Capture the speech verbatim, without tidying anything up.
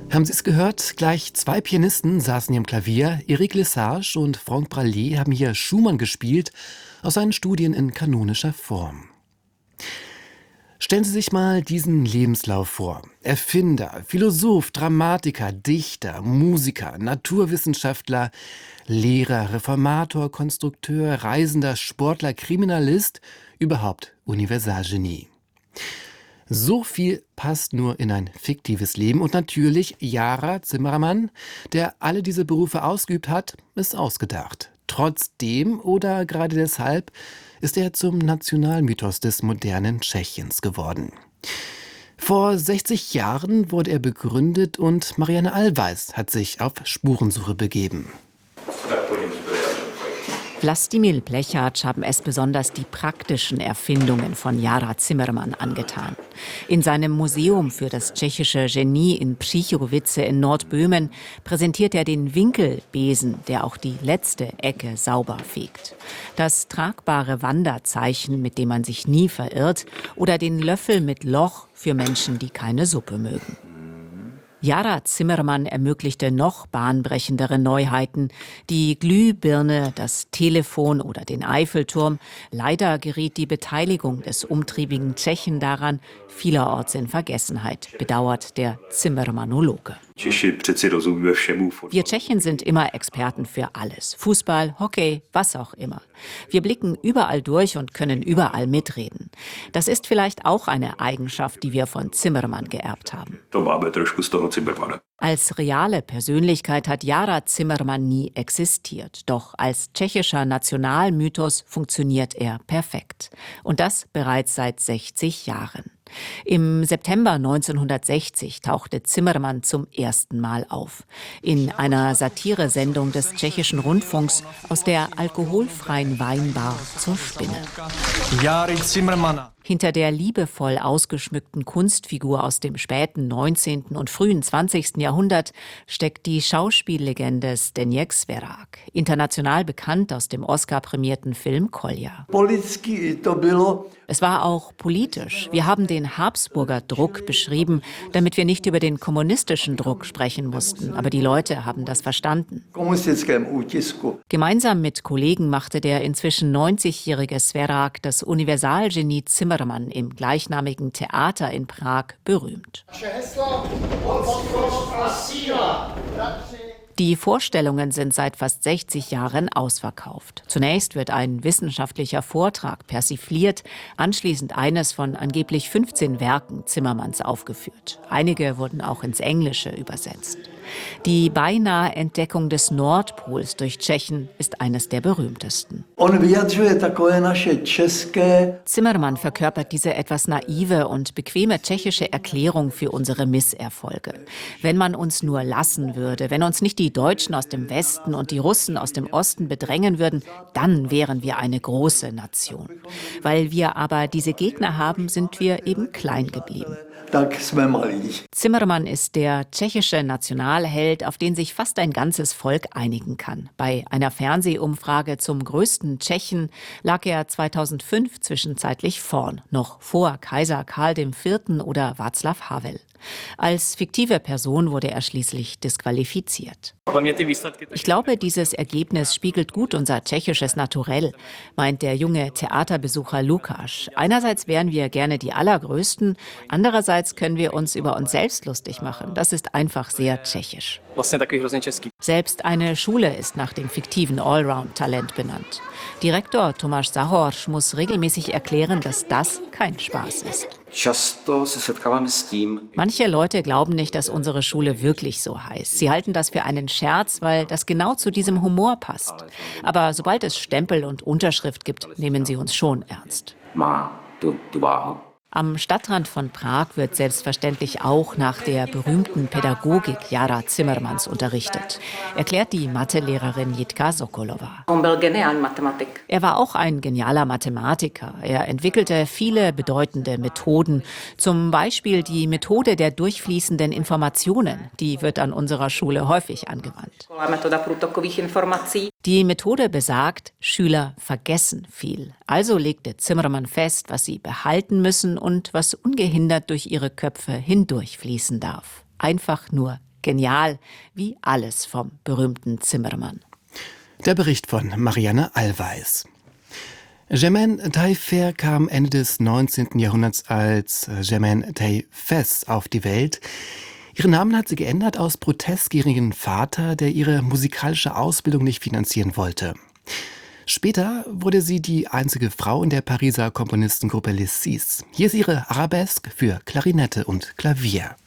Haben Sie es gehört? Gleich zwei Pianisten saßen hier am Klavier. Eric Lesage und Franck Bralé haben hier Schumann gespielt, aus seinen Studien in kanonischer Form. Stellen Sie sich mal diesen Lebenslauf vor. Erfinder, Philosoph, Dramatiker, Dichter, Musiker, Naturwissenschaftler, Lehrer, Reformator, Konstrukteur, Reisender, Sportler, Kriminalist, überhaupt Universalgenie. So viel passt nur in ein fiktives Leben. Und natürlich Yara Zimmermann, der alle diese Berufe ausgeübt hat, ist ausgedacht. Trotzdem oder gerade deshalb ist er zum Nationalmythos des modernen Tschechiens geworden. Vor sechzig Jahren wurde er begründet und Marianne Allweis hat sich auf Spurensuche begeben. Vlastimil Plechac haben es besonders die praktischen Erfindungen von Yara Zimmermann angetan. In seinem Museum für das tschechische Genie in Příchovice in Nordböhmen präsentiert er den Winkelbesen, der auch die letzte Ecke sauber fegt. Das tragbare Wanderzeichen, mit dem man sich nie verirrt, oder den Löffel mit Loch für Menschen, die keine Suppe mögen. Yara Zimmermann ermöglichte noch bahnbrechendere Neuheiten. Die Glühbirne, das Telefon oder den Eiffelturm. Leider geriet die Beteiligung des umtriebigen Tschechen daran vielerorts in Vergessenheit, bedauert der Zimmermannologe. Wir Tschechen sind immer Experten für alles. Fußball, Hockey, was auch immer. Wir blicken überall durch und können überall mitreden. Das ist vielleicht auch eine Eigenschaft, die wir von Zimmermann geerbt haben. Als reale Persönlichkeit hat Yara Zimmermann nie existiert. Doch als tschechischer Nationalmythos funktioniert er perfekt. Und das bereits seit sechzig Jahren. Im September neunzehnhundertsechzig tauchte Zimmermann zum ersten Mal auf. In einer Satiresendung des tschechischen Rundfunks aus der alkoholfreien Weinbar zur Spinne. Yara Zimmermann. Hinter der liebevoll ausgeschmückten Kunstfigur aus dem späten neunzehnten und frühen zwanzigsten Jahrhundert steckt die Schauspiellegende Zdeněk Sverák, international bekannt aus dem Oscar-prämierten Film Kolja. Es war auch politisch. Wir haben den Habsburger Druck beschrieben, damit wir nicht über den kommunistischen Druck sprechen mussten. Aber die Leute haben das verstanden. Gemeinsam mit Kollegen machte der inzwischen neunzigjährige Sverák das Universalgenie Zimmermann im gleichnamigen Theater in Prag berühmt. Die Vorstellungen sind seit fast sechzig Jahren ausverkauft. Zunächst wird ein wissenschaftlicher Vortrag persifliert, anschließend eines von angeblich fünfzehn Werken Zimmermanns aufgeführt. Einige wurden auch ins Englische übersetzt. Die beinahe Entdeckung des Nordpols durch Tschechen ist eines der berühmtesten. Zimmermann verkörpert diese etwas naive und bequeme tschechische Erklärung für unsere Misserfolge. Wenn man uns nur lassen würde, wenn uns nicht die Deutschen aus dem Westen und die Russen aus dem Osten bedrängen würden, dann wären wir eine große Nation. Weil wir aber diese Gegner haben, sind wir eben klein geblieben. Zimmermann ist der tschechische Nationalheld, auf den sich fast ein ganzes Volk einigen kann. Bei einer Fernsehumfrage zum größten Tschechen lag er zweitausendfünf zwischenzeitlich vorn, noch vor Kaiser Karl der Vierte oder Václav Havel. Als fiktive Person wurde er schließlich disqualifiziert. Ich glaube, dieses Ergebnis spiegelt gut unser tschechisches Naturell, meint der junge Theaterbesucher Lukáš. Einerseits wären wir gerne die Allergrößten, andererseits können wir uns über uns selbst lustig machen. Das ist einfach sehr tschechisch. Selbst eine Schule ist nach dem fiktiven Allround-Talent benannt. Direktor Tomáš Zahorš muss regelmäßig erklären, dass das kein Spaß ist. Manche Leute glauben nicht, dass unsere Schule wirklich so heißt. Sie halten das für einen Scherz, weil das genau zu diesem Humor passt. Aber sobald es Stempel und Unterschrift gibt, nehmen sie uns schon ernst. Am Stadtrand von Prag wird selbstverständlich auch nach der berühmten Pädagogik Yara Zimmermanns unterrichtet, erklärt die Mathelehrerin Jitka Sokolova. Er war auch ein genialer Mathematiker. Er entwickelte viele bedeutende Methoden, zum Beispiel die Methode der durchfließenden Informationen. Die wird an unserer Schule häufig angewandt. Die Methode besagt, Schüler vergessen viel. Also legte Zimmermann fest, was sie behalten müssen und was ungehindert durch ihre Köpfe hindurchfließen darf. Einfach nur Genial, wie alles vom berühmten Zimmermann. Der Bericht von Marianne Allweis. Germaine Taillefer kam Ende des neunzehnten Jahrhunderts als Germaine Taillefer auf die Welt. Ihren Namen hat sie geändert aus Protest gegen ihren Vater, der ihre musikalische Ausbildung nicht finanzieren wollte. Später wurde sie die einzige Frau in der Pariser Komponistengruppe Les Six. Hier ist ihre Arabesque für Klarinette und Klavier.